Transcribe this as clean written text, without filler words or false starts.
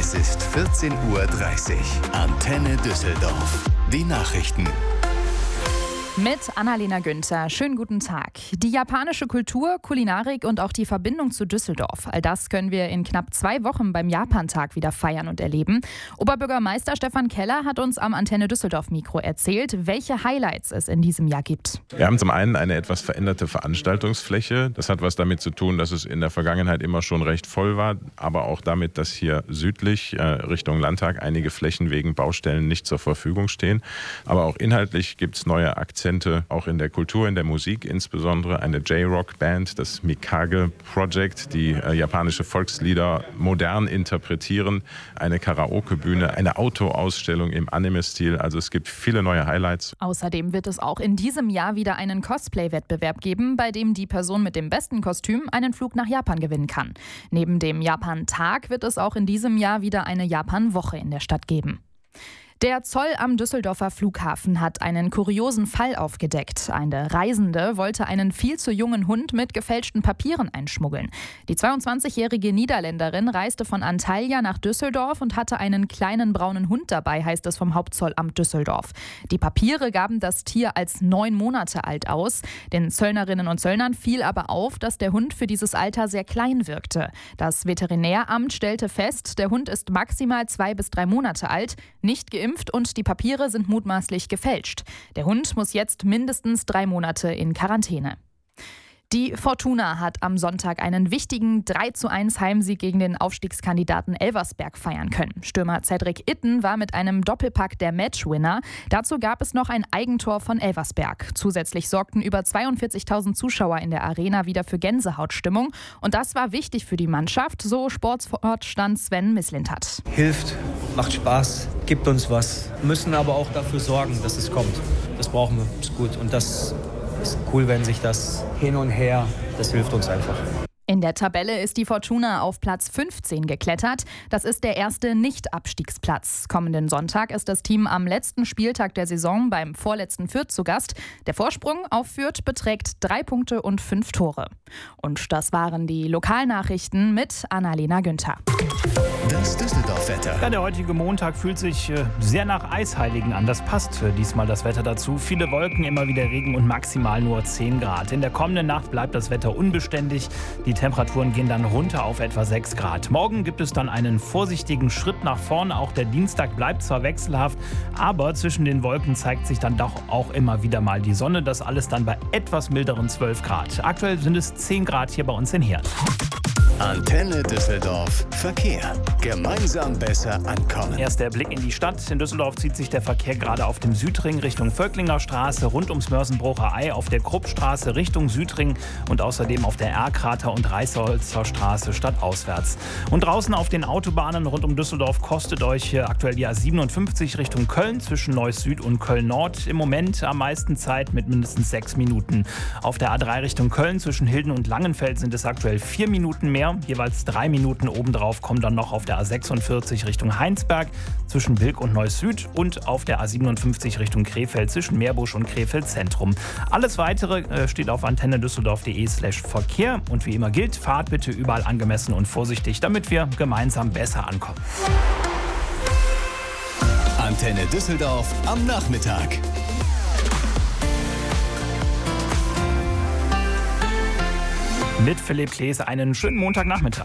Es ist 14:30 Uhr. Antenne Düsseldorf. Die Nachrichten. Mit Annalena Günther. Schönen guten Tag. Die japanische Kultur, Kulinarik und auch die Verbindung zu Düsseldorf. All das können wir in knapp 2 Wochen beim Japantag wieder feiern und erleben. Oberbürgermeister Stefan Keller hat uns am Antenne Düsseldorf-Mikro erzählt, welche Highlights es in diesem Jahr gibt. Wir haben zum einen eine etwas veränderte Veranstaltungsfläche. Das hat was damit zu tun, dass es in der Vergangenheit immer schon recht voll war, aber auch damit, dass hier südlich Richtung Landtag einige Flächen wegen Baustellen nicht zur Verfügung stehen. Aber auch inhaltlich gibt es neue Akzente, auch in der Kultur, in der Musik, insbesondere eine J-Rock-Band, das Mikage Project, die japanische Volkslieder modern interpretieren, eine Karaoke-Bühne, eine Autoausstellung im Anime-Stil. Also es gibt viele neue Highlights. Außerdem wird es auch in diesem Jahr wieder einen Cosplay-Wettbewerb geben, bei dem die Person mit dem besten Kostüm einen Flug nach Japan gewinnen kann. Neben dem Japan-Tag wird es auch in diesem Jahr wieder eine Japan-Woche in der Stadt geben. Der Zoll am Düsseldorfer Flughafen hat einen kuriosen Fall aufgedeckt. Eine Reisende wollte einen viel zu jungen Hund mit gefälschten Papieren einschmuggeln. Die 22-jährige Niederländerin reiste von Antalya nach Düsseldorf und hatte einen kleinen braunen Hund dabei, heißt es vom Hauptzollamt Düsseldorf. Die Papiere gaben das Tier als 9 Monate alt aus. Den Zöllnerinnen und Zöllnern fiel aber auf, dass der Hund für dieses Alter sehr klein wirkte. Das Veterinäramt stellte fest, der Hund ist maximal 2 bis 3 Monate alt, nicht geimpft und die Papiere sind mutmaßlich gefälscht. Der Hund muss jetzt mindestens 3 Monate in Quarantäne. Die Fortuna hat am Sonntag einen wichtigen 3:1 Heimsieg gegen den Aufstiegskandidaten Elversberg feiern können. Stürmer Cedric Itten war mit einem Doppelpack der Matchwinner. Dazu gab es noch ein Eigentor von Elversberg. Zusätzlich sorgten über 42.000 Zuschauer in der Arena wieder für Gänsehautstimmung. Und das war wichtig für die Mannschaft, so Sportvorstand Sven Mislintat. Hilft, macht Spaß, gibt uns was. Müssen aber auch dafür sorgen, dass es kommt. Das brauchen wir, ist gut. Und das ist cool, wenn sich das hin und her, das hilft uns einfach. In der Tabelle ist die Fortuna auf Platz 15 geklettert. Das ist der erste Nicht-Abstiegsplatz. Kommenden Sonntag ist das Team am letzten Spieltag der Saison beim vorletzten Fürth zu Gast. Der Vorsprung auf Fürth beträgt 3 Punkte und 5 Tore. Und das waren die Lokalnachrichten mit Annalena Günther. Das Düsseldorf-Wetter. Ja, der heutige Montag fühlt sich sehr nach Eisheiligen an. Das passt diesmal das Wetter dazu. Viele Wolken, immer wieder Regen und maximal nur 10 Grad. In der kommenden Nacht bleibt das Wetter unbeständig. Die Temperaturen gehen dann runter auf etwa 6 Grad. Morgen gibt es dann einen vorsichtigen Schritt nach vorne. Auch der Dienstag bleibt zwar wechselhaft, aber zwischen den Wolken zeigt sich dann doch auch immer wieder mal die Sonne. Das alles dann bei etwas milderen 12 Grad. Aktuell sind es 10 Grad hier bei uns in Herd. Antenne Düsseldorf. Verkehr. Gemeinsam besser ankommen. Erst der Blick in die Stadt. In Düsseldorf zieht sich der Verkehr gerade auf dem Südring Richtung Völklinger Straße, rund ums Mörsenbrucher Ei, auf der Kruppstraße Richtung Südring und außerdem auf der Erkrater und Reißholzer Straße stadtauswärts. Und draußen auf den Autobahnen rund um Düsseldorf kostet euch aktuell die A57 Richtung Köln zwischen Neuss Süd und Köln Nord im Moment am meisten Zeit mit mindestens 6 Minuten. Auf der A3 Richtung Köln zwischen Hilden und Langenfeld sind es aktuell 4 Minuten mehr. Jeweils 3 Minuten obendrauf kommen dann noch auf der A46 Richtung Heinsberg zwischen Bilk und Neuss Süd und auf der A57 Richtung Krefeld zwischen Meerbusch und Krefeld Zentrum. Alles Weitere steht auf antennedüsseldorf.de/Verkehr und wie immer gilt, fahrt bitte überall angemessen und vorsichtig, damit wir gemeinsam besser ankommen. Antenne Düsseldorf am Nachmittag. Mit Philipp Klees einen schönen Montagnachmittag.